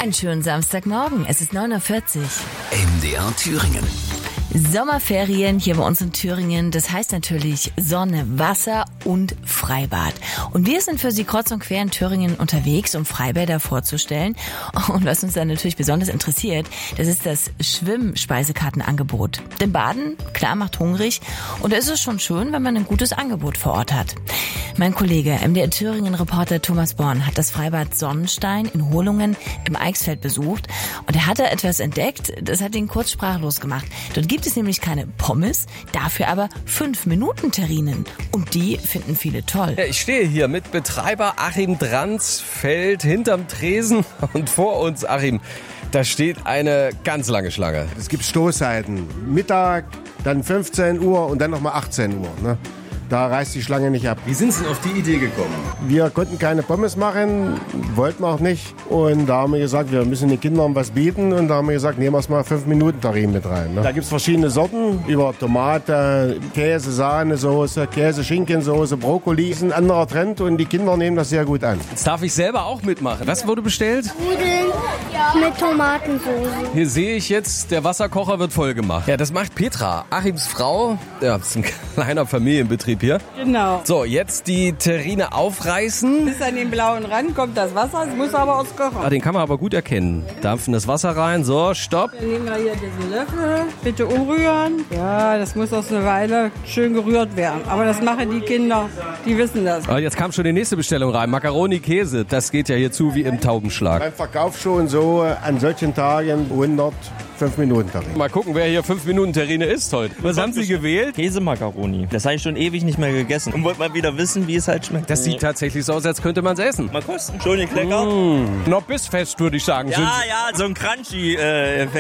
Einen schönen Samstagmorgen, es ist 9:40 Uhr. MDR Thüringen. Sommerferien hier bei uns in Thüringen, das heißt natürlich Sonne, Wasser und Freibad. Und wir sind für Sie kreuz und quer in Thüringen unterwegs, um Freibäder vorzustellen. Und was uns dann natürlich besonders interessiert, das ist das Schwimmspeisekartenangebot. Denn Baden, klar, macht hungrig und da ist es schon schön, wenn man ein gutes Angebot vor Ort hat. Mein Kollege, MDR Thüringen-Reporter Thomas Born, hat das Freibad Sonnenstein in Hohlungen im Eichsfeld besucht und er hat da etwas entdeckt, das hat ihn kurz sprachlos gemacht. Dort gibt es nämlich keine Pommes, dafür aber 5-Minuten-Terrinen und die finden viele toll. Ja, ich stehe hier mit Betreiber Achim Dransfeld hinterm Tresen und vor uns, Achim, da steht eine ganz lange Schlange. Es gibt Stoßzeiten, Mittag, dann 15 Uhr und dann nochmal 18 Uhr. Ne? Da reißt die Schlange nicht ab. Wie sind Sie denn auf die Idee gekommen? Wir konnten keine Pommes machen, wollten wir auch nicht. Und da haben wir gesagt, wir müssen den Kindern was bieten. Und da haben wir gesagt, nehmen wir es mal 5-Minuten-Terrinen mit rein. Ne? Da gibt es verschiedene Sorten, über Tomate, Käse, Sahnesoße, Käse-Schinkensoße, Brokkoli. Das ist ein anderer Trend und die Kinder nehmen das sehr gut an. Jetzt darf ich selber auch mitmachen. Was wurde bestellt? Nudeln mit Tomatensoße. Hier sehe ich jetzt, der Wasserkocher wird voll gemacht. Ja, das macht Petra, Achims Frau. Ja, das ist ein kleiner Familienbetrieb hier. Genau. So, jetzt die Terrine aufreißen. Bis an den blauen Rand kommt das Wasser, es muss aber aus Kochen. Ah, den kann man aber gut erkennen. Dampfen das Wasser rein. So, stopp. Dann nehmen wir hier diesen Löffel. Bitte umrühren. Ja, das muss aus einer Weile schön gerührt werden. Aber das machen die Kinder, die wissen das. Ah, jetzt kam schon die nächste Bestellung rein. Macaroni, Käse. Das geht ja hier zu wie im Taubenschlag. Beim Verkauf schon so an solchen Tagen 100 5-Minuten-Terrine. Mal gucken, wer hier 5-Minuten-Terrine isst heute. Was haben Sie gewählt? Käsemacaroni. Das habe ich schon ewig nicht mehr gegessen. Und wollte mal wieder wissen, wie es halt schmeckt. Das sieht tatsächlich so aus, als könnte man es essen. Mal kosten. Schon nicht lecker? Noch bissfest, würde ich sagen. Ja, so ein Crunchy